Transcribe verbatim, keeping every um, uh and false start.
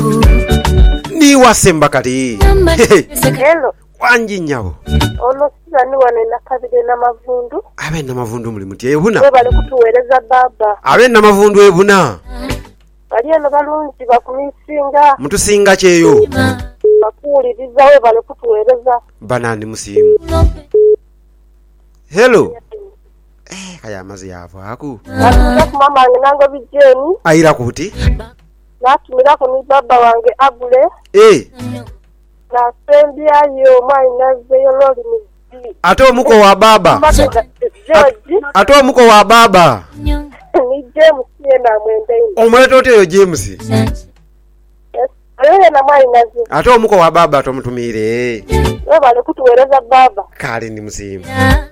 Ni wasemba kati. Hello. Wanji nyabo. Ono sani wane nakabide na mavundu. Abe na mavundu muli muti ebuna. We bali kutuwereza baba. Abe na mavundu ebuna. Bali ano balungi bakumisinga. Mtu singa cheyo. Bakuuliriza we bali kutuwereza. Banani musimu. Hello. Eh kaya mazi yavo haku. Atuka kumama nango bijeni. Aira kuti. Natumira ko ni baba wange agule. Eh. Na sendi ayo mwana zeyo lori ni. Ato muko wa baba. Ato muko wa baba. Ni James na mwende. Omweto teyo James. Yes. Ayo na mwana zeyo. Ato muko wa baba to mutumire. We bali kutuwereza baba. Kale ni musimu.